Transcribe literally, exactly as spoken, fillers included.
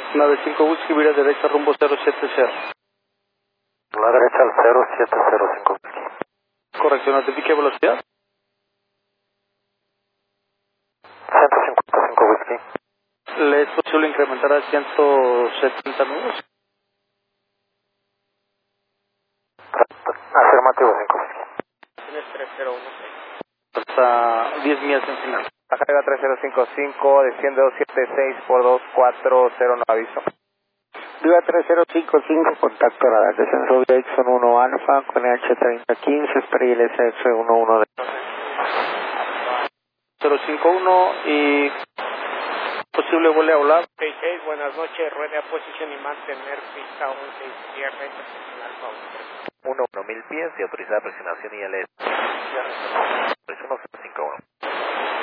nueve cinco Whisky, vira derecha rumbo cero siete cero. La derecha al cero siete cero cinco Whisky. Correcto, notifique velocidad. ciento cincuenta y cinco Whisky. ¿Le es posible incrementar a ciento setenta nudos? Afirmativo cinco Whisky. Tienes tres cero uno seis. Hasta diez millas en final. Arriba tres cero cinco cinco, desciende dos siete seis por dos cuatro cero, no aviso. Viva tres cero cinco cinco, contacto radar, descenso Jackson uno Alfa con H treinta quince, espera I L S F uno uno de cero cinco uno y posible vuele a volar. seis seis, buenas noches, ruede a posición y mantener pista once izquierda, uno uno mil pies y autorizada presionación I L S. uno cinco uno.